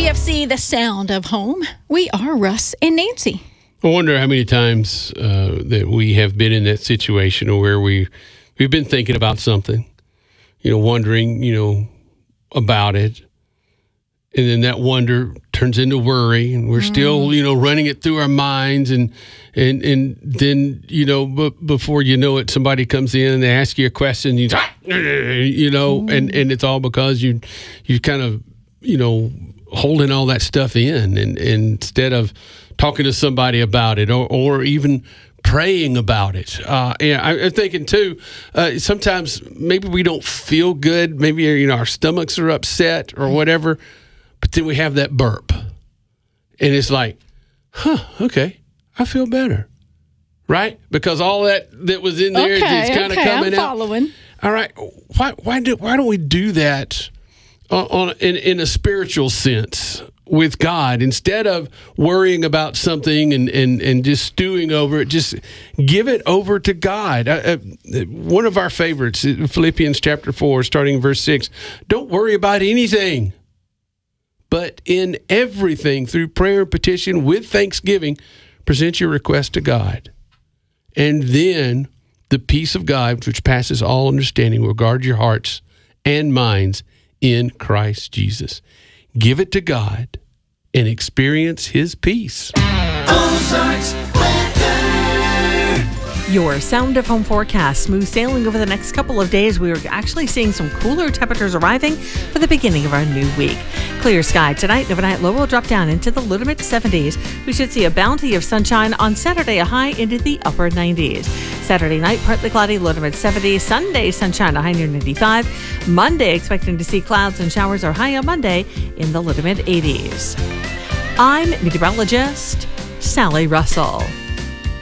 KFC, the sound of home. We are Russ and Nancy. I wonder how many times that we have been in that situation where we've been thinking about something, wondering, about it. And then that wonder turns into worry, and we're still, running it through our minds. And then, before you know it, somebody comes in and they ask you a question, and it's all because you kind of, holding all that stuff in, and instead of talking to somebody about it or even praying about it. I'm thinking too, sometimes maybe we don't feel good. Maybe, our stomachs are upset or whatever, but then we have that burp and it's like, okay, I feel better. Right? Because all that was in there is kind of coming out. Following. All right. Why don't we do that in a spiritual sense with God, instead of worrying about something and just stewing over it? Just give it over to God. One of our favorites, Philippians chapter 4, starting in verse 6. Don't worry about anything, but in everything, through prayer and petition with thanksgiving, present your request to God. And then the peace of God, which passes all understanding, will guard your hearts and minds in Christ Jesus. Give it to God and experience His peace. Your Sound of Home forecast. Smooth sailing over the next couple of days. We are actually seeing some cooler temperatures arriving for the beginning of our new week. Clear sky tonight. The overnight low will drop down into the low to mid 70s. We should see a bounty of sunshine on Saturday, a high into the upper 90s. Saturday night, partly cloudy, low to mid 70s. Sunday, sunshine, a high near 95. Monday, expecting to see clouds and showers, are high on Monday in the low to mid 80s. I'm meteorologist Sally Russell.